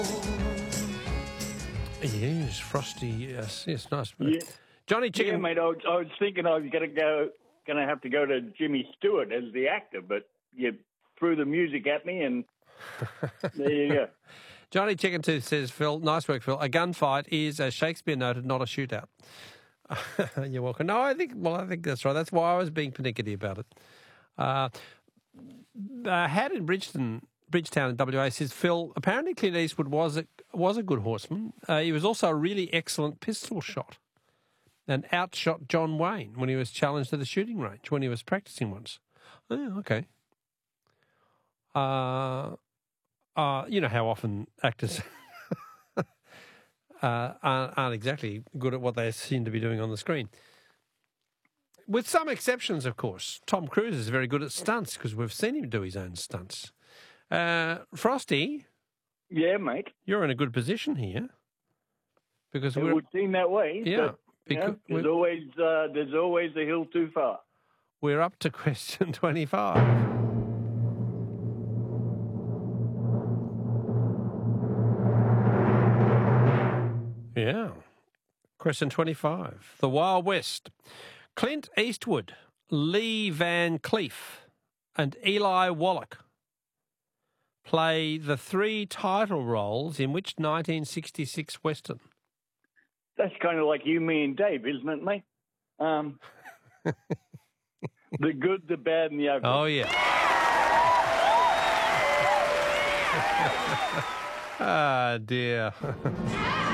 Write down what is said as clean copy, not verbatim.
Yes, Frosty. Yes, nice. Yeah, Johnny yeah, Chicken. mate. I was thinking I was going to have to go to Jimmy Stewart as the actor, but you threw the music at me, and there you go. Johnny Chicken Tooth says, Phil, nice work, Phil. A gunfight is, as Shakespeare noted, not a shootout. You're welcome. No, I think that's right. That's why I was being pernickety about it. Had in Bridgetown in WA says, Phil, apparently Clint Eastwood was a good horseman. He was also a really excellent pistol shot and outshot John Wayne when he was challenged at the shooting range when he was practicing once. Oh, okay. You know how often actors aren't exactly good at what they seem to be doing on the screen. With some exceptions, of course. Tom Cruise is very good at stunts because we've seen him do his own stunts. Frosty? Yeah, mate. You're in a good position here. Because It would seem that way. Yeah. But, there's always a hill too far. We're up to question 25. Yeah. Question 25. The Wild West. Clint Eastwood, Lee Van Cleef, and Eli Wallach play the three title roles in which 1966 Western? That's kind of like you, me, and Dave, isn't it, mate? The good, the bad, and the ugly. Oh, yeah. Ah, dear.